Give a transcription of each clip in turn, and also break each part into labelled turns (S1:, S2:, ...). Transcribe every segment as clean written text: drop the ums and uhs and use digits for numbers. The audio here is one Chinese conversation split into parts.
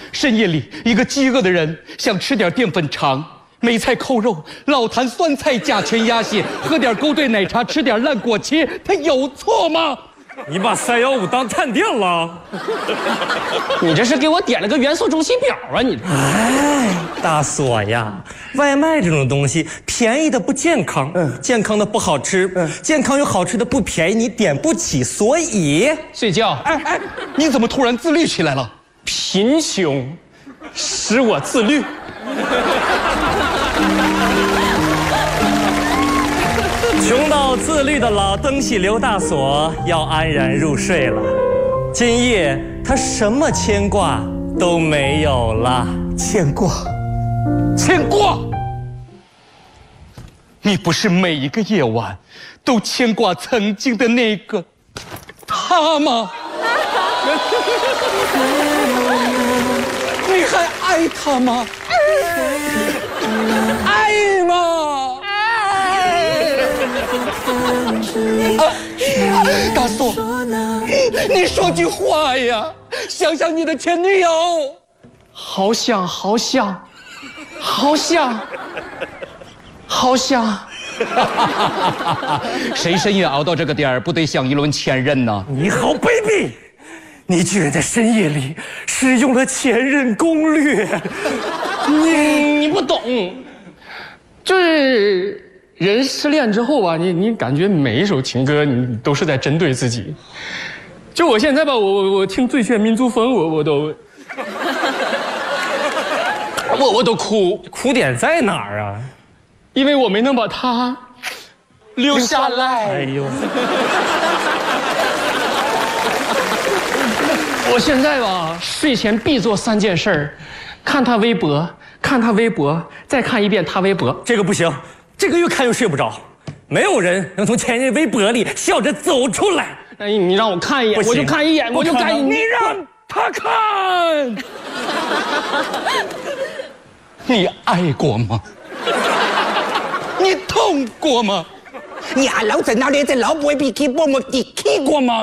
S1: 深夜里，一个饥饿的人想吃点淀粉肠、梅菜扣肉、老坛酸菜甲醛鸭血，喝点勾兑奶茶，吃点烂果切，他有错吗？
S2: 你把315当探店了？
S3: 你这是给我点了个元素周期表啊！你，
S2: 哎，大锁呀，外卖这种东西，便宜的不健康，健康的不好吃，健康又好吃的不便宜，你点不起，所以
S3: 睡觉。
S1: 哎，你怎么突然自律起来了？
S3: 贫穷使我自律。
S2: 穷到自律的老登喜刘大锁要安然入睡了。今夜他什么牵挂都没有了。
S1: 牵挂，你不是每一个夜晚都牵挂曾经的那个他吗？你还爱他吗？爱吗？大锁，你说句话呀！想想你的前女友。
S3: 好想。
S1: 谁深夜熬到这个点儿，不得想一轮前任呢？
S2: 你好卑鄙！你居然在深夜里使用了前任攻略。
S3: 你不懂，就是人失恋之后吧，你感觉每一首情歌你都是在针对自己。就我现在吧，我听《最炫民族风》，我都
S2: 哭点在哪儿啊？
S3: 因为我没能把他留下来。
S2: 哎呦，
S3: 我现在吧，睡前必做3件事儿：看他微博，再看一遍他微博。
S2: 这个不行，这个越看越睡不着。没有人能从前任微博里笑着走出来。
S3: 哎，你让我看一眼，我就看一眼，我就看一眼。
S1: 你让他看。你爱过吗？你痛过吗？你阿老在那里在老婆比 K 波么？你 K 过吗？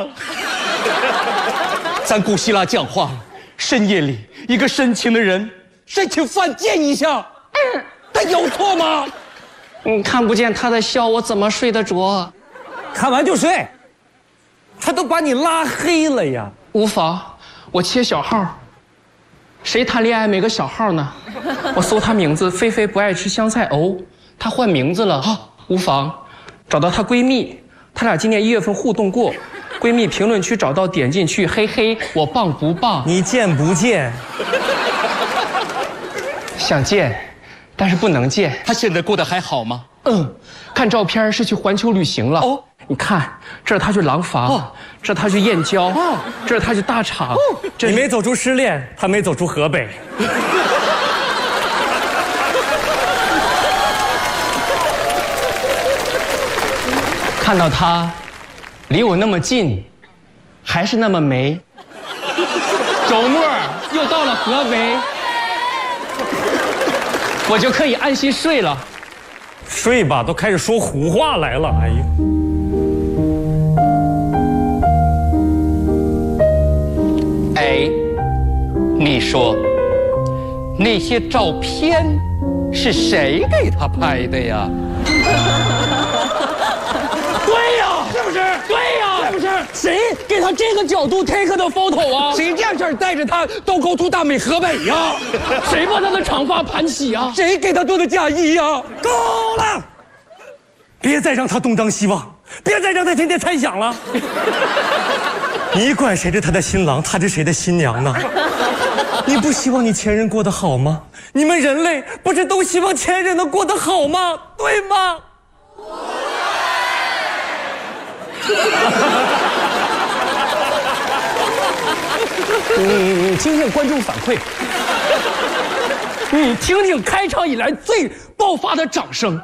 S1: 咱古希腊讲话，深夜里一个深情的人谁去犯贱一下，他有错吗？
S3: 你看不见他的笑，我怎么睡得着？
S2: 看完就睡，他都把你拉黑了呀！
S3: 无妨，我切小号。谁谈恋爱没个小号呢？我搜他名字，菲菲不爱吃香菜哦，她换名字了啊，无妨。找到她闺蜜，她俩今年1月份互动过，闺蜜评论区找到点进去，嘿嘿，我棒不棒？
S2: 你见不见？
S3: 想见，但是不能见。
S1: 他现在过得还好吗？
S3: 看照片是去环球旅行了。哦，你看，这是他去廊坊，这是他去燕郊，这是他去大厂。
S2: 你没走出失恋，他没走出河北。
S3: 看到他，离我那么近，还是那么美。周末又到了合肥，我就可以安心睡了。
S2: 睡吧，都开始说胡话来了。哎呀，
S1: 哎，你说那些照片是谁给他拍的呀？
S3: 对呀，是不是？对呀，是不是？谁给他这个角度 take 的 photo 啊？
S1: 谁这样带着他到高途大美河北呀？
S3: 谁把他的长发盘起啊？
S1: 谁给他做的嫁衣呀？
S2: 够了！别再让他东张西望，别再让他天天猜想了。你管谁是他的新郎，他是谁的新娘呢？你不希望你前任过得好吗？你们人类不是都希望前任能过得好吗？对吗？
S3: 你听听观众反馈，你听听开场以来最爆发的掌声。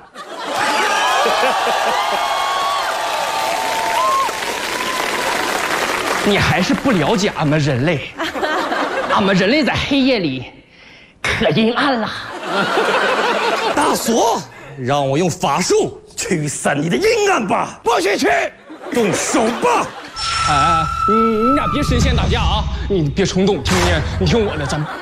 S3: 你还是不了解俺们人类，俺们人类在黑夜里可阴暗了。
S2: 大锁，让我用法术驱散你的阴暗吧！
S1: 不许去！
S2: 动手吧！
S3: 你俩别神仙打架啊！你别冲动，听不见？你听我的，咱们。